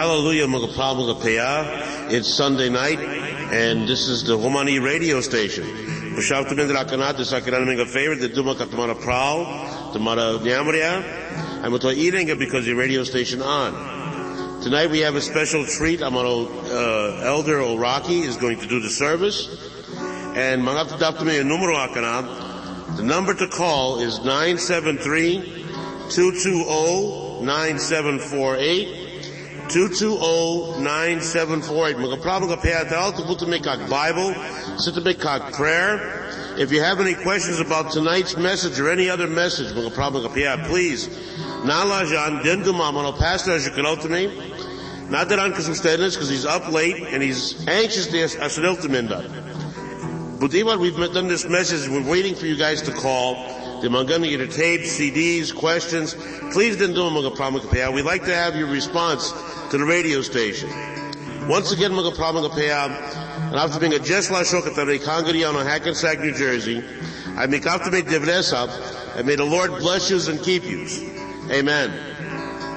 Hallelujah, it's Sunday night, and this is the Romani radio station. Beshavta min rakanat, the Sakiran mega favorite, the Duma Katamara Prowl, the Mara Nyamria, and we're eating it because the radio station on. Tonight we have a special treat. Amaro Elder O'Rocky is going to do the service. And the number to call is 973-220-9748. 220-9748. Bible, prayer. If you have any questions about tonight's message or any other message, please. Pastor, as you can to me. Not that because he's up late and he's anxious to ask But we've done this message. We're waiting for you guys to call. The Mangani either tapes, CDs, questions. Please don't do it. We'd like to have your response to the radio station. Once again, and after being a Jesla Shokat at Kangariano, Hackensack, New Jersey, I make after me Devresab, and may the Lord bless you and keep you. Amen.